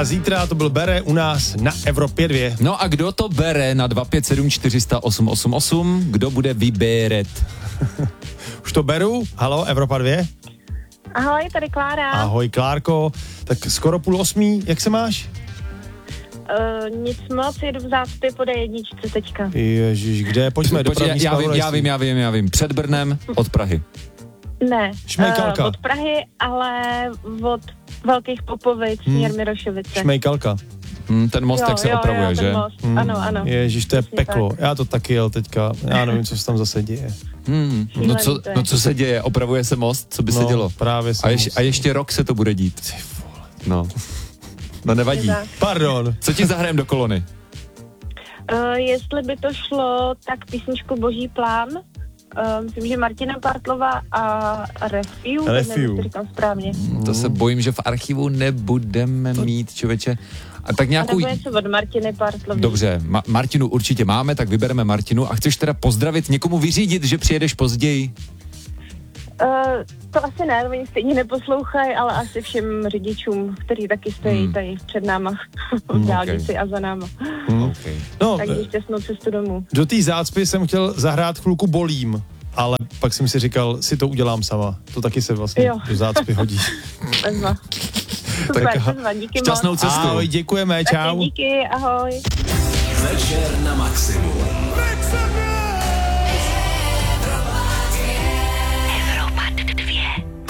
A zítra to byl Bere u nás na Evropě 2. No a kdo to bere na 257 400 888? Kdo bude vybéret? Už to beru. Halo, Evropa 2. Ahoj, tady Klára. Ahoj, Klárko. Tak skoro 7:30, jak se máš? Nic moc, jedu v zácpě po D1 teďka. Ježiš, kde? Pojďme do první já vím. Před Brnem od Prahy. Ne, Šmejkalka. od Prahy, ale od Velkých Popovic, směr Mirošovice. Šmejkalka. Ten most, jak se opravuje, že? Most. Ano. Ježiš, to je Přesně peklo. tak. Já to taky jel teďka. Já nevím, co se tam zase děje. No co se děje? Opravuje se most? Co by se dělo? Právě A ještě rok se to bude dít. No nevadí. Pardon. Co ti zahrajem do kolony? Jestli by to šlo, tak písničku Boží plán. Myslím, že Martina Partlová a Refiu. Nevím, jestli říkám správně. To se bojím, že v archivu nebudeme mít, člověče. A tak nějakou... A něco od Martiny Partlový. Dobře, Martinu určitě máme, tak vybereme Martinu. A chceš teda pozdravit, někomu vyřídit, že přijedeš později? To asi ne, oni stejně neposlouchají, ale asi všem řidičům, kteří taky stojí tady před náma v dálnici a za náma. Okay. No, takže šťastnou cestu domů. Do té zácpy jsem chtěl zahrát chvilku Bolím, ale pak jsem si říkal, si to udělám sama. To taky se vlastně do zácpy hodí. Bezva. Super, bezva, díky šťastnou moc. cestu. Ahoj, děkujeme, čau. Díky, ahoj. Večer na maximum.